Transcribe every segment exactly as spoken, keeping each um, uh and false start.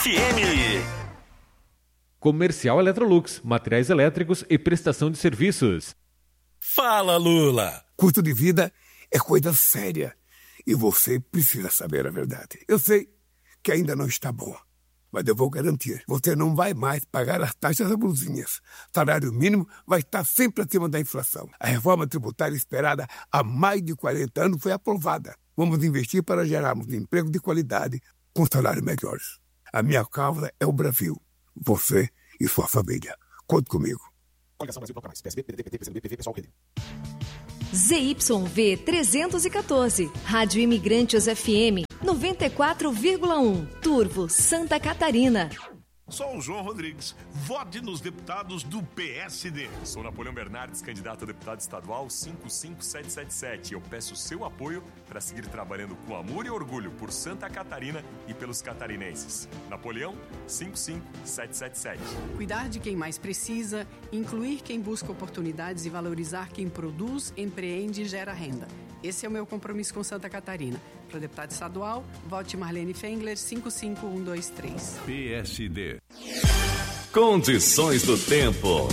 F M. Comercial Electrolux, materiais elétricos e prestação de serviços. Fala, Lula! Custo de vida é coisa séria e você precisa saber a verdade. Eu sei que ainda não está bom, mas eu vou garantir. Você não vai mais pagar as taxas das blusinhas. Salário mínimo vai estar sempre acima da inflação. A reforma tributária esperada há mais de quarenta anos foi aprovada. Vamos investir para gerarmos emprego de qualidade com salários melhores. A minha causa é o Brasil. Você e sua família. Conte comigo. Coligação Brasil Proclamais. P S B, P D T, P T, P C B, P V, Pessoal, Rede. Z Y V trezentos e quatorze, Rádio Imigrantes F M, noventa e quatro vírgula um, Turvo, Santa Catarina. Sou o João Rodrigues. Vote nos deputados do P S D. Sou Napoleão Bernardes, candidato a deputado estadual cinco cinco sete sete sete. Eu peço seu apoio para seguir trabalhando com amor e orgulho por Santa Catarina e pelos catarinenses. Napoleão cinco cinco sete sete sete. Cuidar de quem mais precisa, incluir quem busca oportunidades e valorizar quem produz, empreende e gera renda. Esse é o meu compromisso com Santa Catarina. Para deputado estadual, vote Marlene Fengler, cinco cinco um dois três. P S D. Condições do tempo.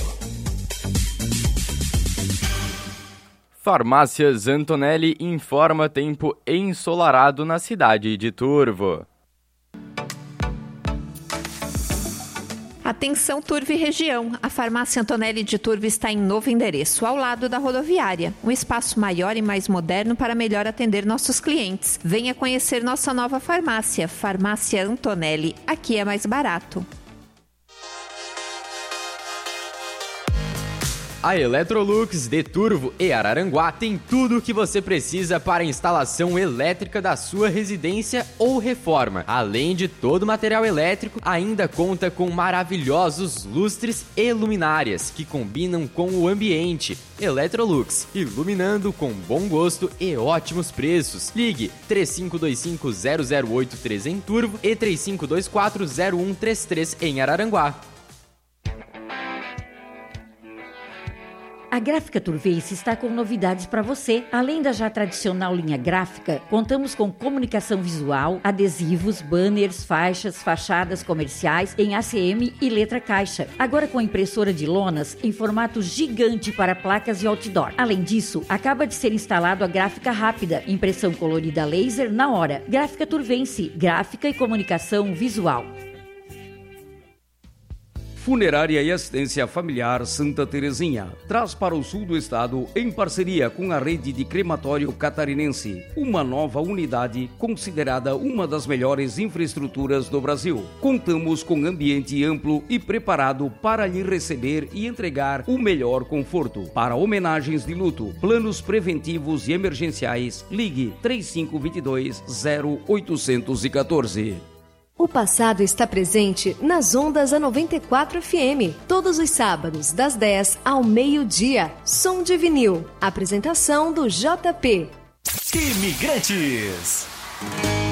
Farmácias Antonelli informa tempo ensolarado na cidade de Turvo. Atenção Turvo e região, a farmácia Antonelli de Turvo está em novo endereço, ao lado da rodoviária. Um espaço maior e mais moderno para melhor atender nossos clientes. Venha conhecer nossa nova farmácia, Farmácia Antonelli. Aqui é mais barato. A Electrolux de Turvo e Araranguá tem tudo o que você precisa para a instalação elétrica da sua residência ou reforma. Além de todo o material elétrico, ainda conta com maravilhosos lustres e luminárias que combinam com o ambiente. Electrolux, iluminando com bom gosto e ótimos preços. Ligue três cinco dois cinco zero zero oito três em Turvo e três cinco dois quatro zero um três três em Araranguá. A Gráfica Turvense está com novidades para você. Além da já tradicional linha gráfica, contamos com comunicação visual, adesivos, banners, faixas, fachadas comerciais em A C M e letra caixa. Agora com impressora de lonas em formato gigante para placas e outdoor. Além disso, acaba de ser instalado a gráfica rápida, impressão colorida laser na hora. Gráfica Turvense, gráfica e comunicação visual. Funerária e Assistência Familiar Santa Terezinha traz para o sul do estado, em parceria com a rede de crematório catarinense, uma nova unidade considerada uma das melhores infraestruturas do Brasil. Contamos com ambiente amplo e preparado para lhe receber e entregar o melhor conforto. Para homenagens de luto, planos preventivos e emergenciais, ligue três cinco dois dois zero oito um quatro. O passado está presente nas ondas da noventa e quatro F M, todos os sábados, das dez ao meio-dia. Som de vinil. Apresentação do J P. Imigrantes.